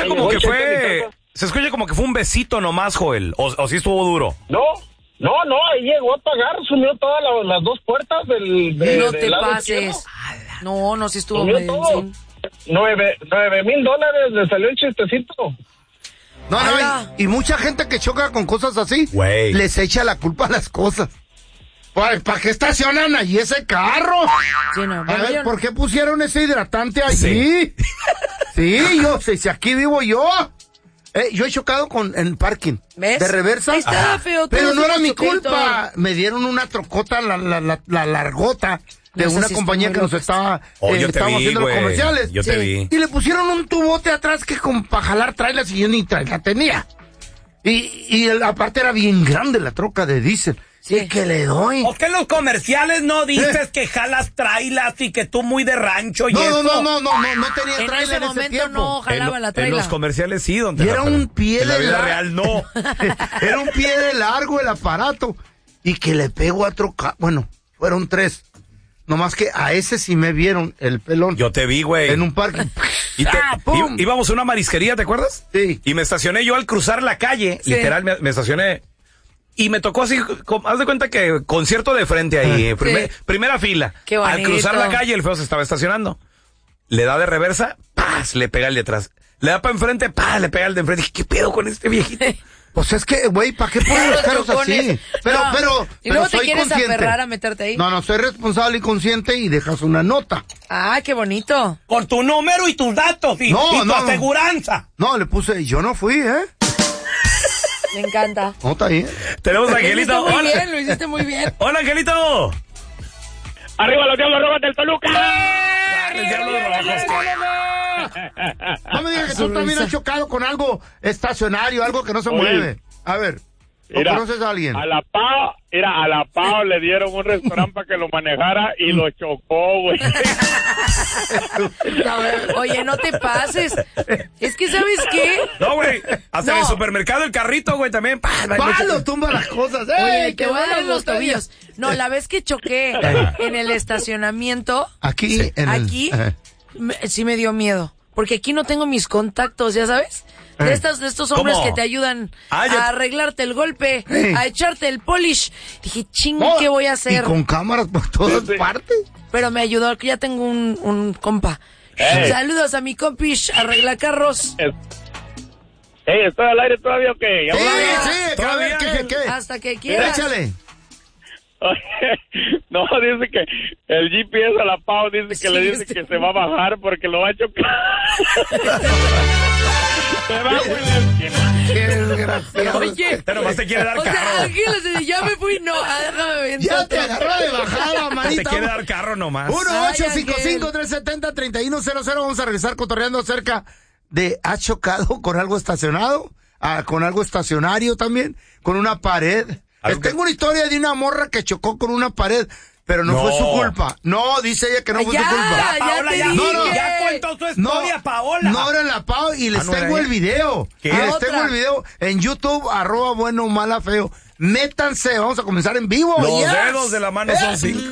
escucha como que fue... Se escucha como que fue un besito nomás, Joel. ¿O sí estuvo duro? No, ahí llegó a pagar, sumió todas las dos puertas No te pases. No, sí estuvo sumió medio todo. encima. $9,000 le salió el chistecito. No, y mucha gente que choca con cosas así, Güey, les echa la culpa a las cosas. ¿Para qué estacionan allí ese carro? Sí, no, A ver, ¿por qué pusieron ese hidratante allí? Sí. Sí, si aquí vivo yo. Yo he chocado en parking. ¿Ves? De reversa. Ahí está, feo. Pero todos no era hemos mi chocado. culpa. Me dieron una trocota, la largota de No, esa una sí compañía estuvo que nos loca. estaba yo te estábamos vi, haciendo los güey. comerciales. Yo te vi. Y le pusieron un tubote atrás que para jalar trailers y yo ni trailer tenía. Y aparte era bien grande la troca de diésel. Sí. ¿Y que le doy? ¿Por qué en los comerciales no dices que jalas trailas y que tú muy de rancho y eso? No tenía En trailer ese en ese momento tiempo. no jalaba la En traila. los comerciales sí, donde Y era un pie en la de vida largo. real no. Era un pie de largo el aparato. Y que le pego a troca. Bueno, fueron 3. Nomás que a ese sí me vieron el pelón. Yo te vi, güey. En un parque. ¡Pum! Íbamos a una marisquería, ¿te acuerdas? Sí. Y me estacioné yo al cruzar la calle, Sí. literal, me estacioné. Y me tocó así, haz de cuenta que concierto de frente ahí, primera fila. Qué Al bonito. cruzar la calle, el feo se estaba estacionando. Le da de reversa, ¡paz! Le pega el de atrás. Le da para enfrente, ¡paz! Le pega el de enfrente. Dije, ¿qué pedo con este viejito? Pues es que, güey, ¿para qué ponen los carros así? Pero Y luego te soy quieres consciente. aferrar a meterte ahí. No, soy responsable y consciente y dejas una nota. Ah, qué bonito. Con tu número y tus datos y tu aseguranza. No, le puse, yo no fui, ¿eh? Me encanta. No, está bien. Tenemos a Lo hiciste Angelito. muy Hola. bien, lo hiciste muy bien. Hola, Angelito. ¡Arriba los Diablos Rojos del Toluca! El diablo rojo. No me digas que tú también has chocado con algo estacionario, algo que no se mueve. A ver, ¿no Mira, conoces a alguien? A la Pau le dieron un restaurante para que lo manejara y lo chocó, güey. Oye, no te pases. Es que, ¿sabes qué? No, güey. Hasta en el No. supermercado el carrito, güey, también. ¡Palo! Tumba las cosas. Oye, ¡Ey, te voy a dar en los tobillos. No, la vez que choqué en el estacionamiento, Aquí, aquí, sí me dio miedo. Porque aquí no tengo mis contactos, ¿ya sabes? De estos hombres ¿Cómo? que te ayudan Ah, ya- a arreglarte el golpe, a echarte el polish. Dije, ching, Oh, ¿qué voy a hacer? Y con cámaras por todas partes. Pero me ayudó, que ya tengo un compa. Saludos a mi compish, arregla carros. ¿Estoy al aire todavía o qué? Sí, Todavía. a ver, ¿qué? Hasta que quieras. Échale. No, dice que el GPS a la Pau dice que Sí, le dice que se va a bajar porque lo va a chocar. Se va, güey. Qué desgraciado. Oye, Pero nomás te quiere dar o sea, carro. Ángel, ya me fui, no, déjame ver. Ya te agarró de bajada, Te manita. quiere dar carro nomás. 1-855-370-3100. Vamos a regresar cotorreando acerca de ¿has chocado con algo estacionado? Con algo estacionario también, con una pared. Tengo una historia de una morra que chocó con una pared, pero no fue su culpa. No, dice ella que no fue su culpa. Paola, te ya, dije. ya contó su historia, Paola. No era la Pau y les ¿no era tengo el ella? video. ¿Qué? Y les Otra. tengo el video en YouTube, @bueno, mala, feo. Métanse, vamos a comenzar en vivo. Los Yes. dedos de la mano son 5.